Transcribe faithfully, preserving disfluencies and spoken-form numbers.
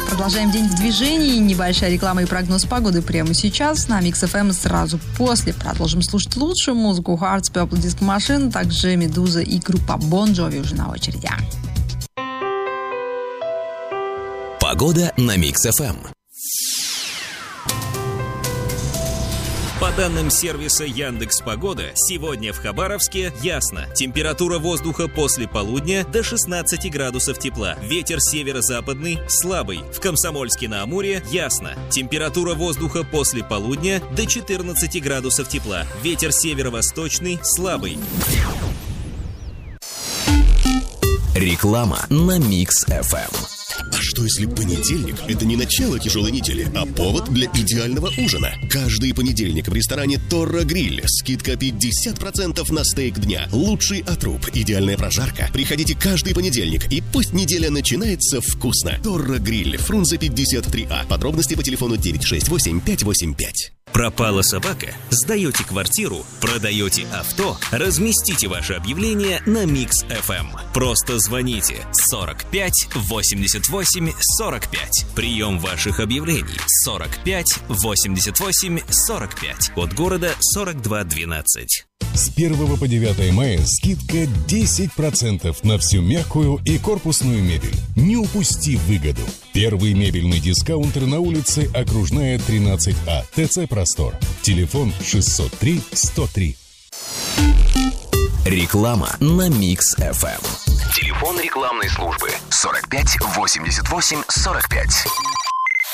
Продолжаем день в движении. Небольшая реклама и прогноз погоды прямо сейчас на Микс эф эм. Сразу после продолжим слушать лучшую музыку. Hearts, Purple Disco Machine, также Медуза и группа Bon Jovi уже на очереди. Погода на Микс эф эм. По данным сервиса Яндекс.Погода, сегодня в Хабаровске ясно. Температура воздуха после полудня до шестнадцати градусов тепла. Ветер северо-западный слабый. В Комсомольске-на-Амуре ясно. Температура воздуха после полудня до четырнадцати градусов тепла. Ветер северо-восточный слабый. Реклама на Микс эф эм. А что если понедельник – это не начало тяжелой недели, а повод для идеального ужина? Каждый понедельник в ресторане Торра Гриль скидка пятьдесят процентов на стейк дня. Лучший отруб, идеальная прожарка. Приходите каждый понедельник, и пусть неделя начинается вкусно. Торра Гриль, Фрунзе пятьдесят три А. Подробности по телефону девять шесть восемь пять восемь пять. Пропала собака? Сдаете квартиру? Продаете авто? Разместите ваше объявление на Микс эф эм. Просто звоните сорок пять восемьдесят восемь сорок пять. Прием ваших объявлений сорок пять восемьдесят восемь сорок пять. Код города сорок два двенадцать. С первого по девятое мая скидка десять процентов на всю мягкую и корпусную мебель. Не упусти выгоду. Первый мебельный дискаунтер на улице Окружная, тринадцать А. ТЦ «Простор». Телефон шестьсот три сто три. Реклама на Микс эф эм. Телефон рекламной службы сорок пять восемьдесят восемь сорок пять.